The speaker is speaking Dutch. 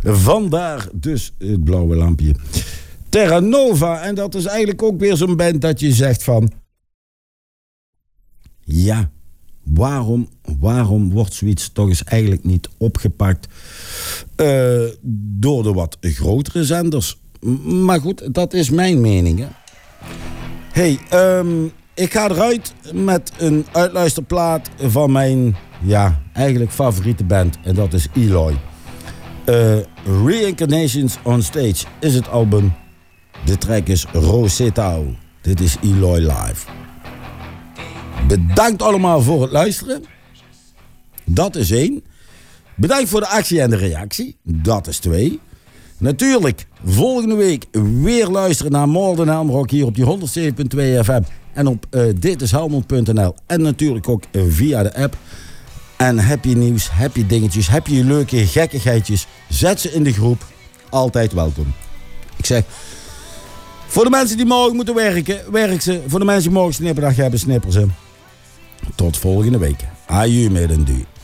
Vandaar dus het blauwe lampje. Terra Nova, en dat is eigenlijk ook weer zo'n band dat je zegt van... Ja, waarom wordt zoiets toch eens eigenlijk niet opgepakt door de wat grotere zenders? Maar goed, dat is mijn mening, hè. Hey, ik ga eruit met een uitluisterplaat van mijn, eigenlijk favoriete band. En dat is Eloy. Reincarnations on Stage is het album. De track is Rosetao. Dit is Eloy live. Bedankt allemaal voor het luisteren. Dat is 1. Bedankt voor de actie en de reactie. Dat is 2. Natuurlijk, volgende week weer luisteren naar More Than Helmrock hier op die 107.2 FM. En op ditishhelmond.nl. En natuurlijk ook via de app. En heb je nieuws, heb je dingetjes, heb je leuke gekkigheidjes. Zet ze in de groep. Altijd welkom. Ik zeg, voor de mensen die morgen moeten werken, werk ze. Voor de mensen die morgen snipperdag hebben, snipper ze. Tot volgende week. Aju met een du.